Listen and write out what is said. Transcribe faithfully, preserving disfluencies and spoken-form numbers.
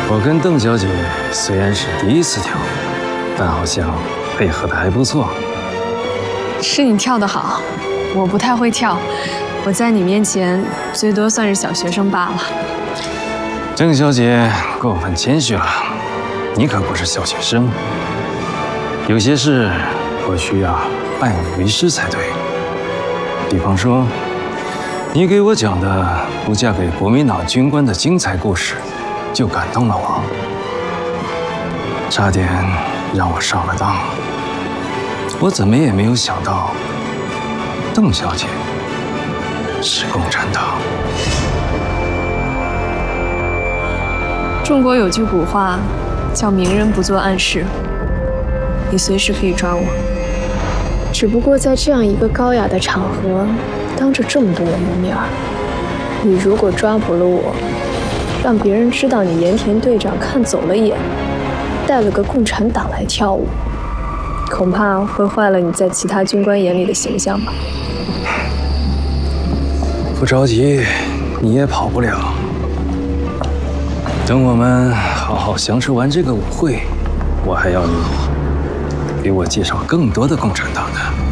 我跟邓小姐虽然是第一次跳，但好像配合的还不错。 是你跳得好，我不太会跳，我在你面前最多算是小学生罢了。 郑小姐过分谦虚了，你可不是小学生。有些事我需要拜你为师才对。比方说，你给我讲的不嫁给国民党军官的精彩故事，就感动了我，差点让我上了当。我怎么也没有想到，邓小姐是共产党。 中国有句古话，叫明人不做暗事。你随时可以抓我，只不过在这样一个高雅的场合，当着这么多人的面儿，你如果抓捕了我，让别人知道你盐田队长看走了眼，带了个共产党来跳舞，恐怕会坏了你在其他军官眼里的形象吧。 不着急，你也跑不了。等我们好好享受完这个舞会，我还要你给我介绍更多的共产党呢。